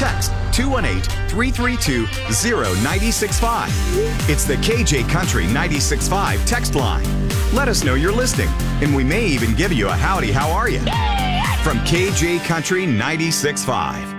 Text 218-332-0965. It's the KJ Country 96.5 text line. Let us know you're listening, and we may even give you a howdy, how are you? From KJ Country 96.5.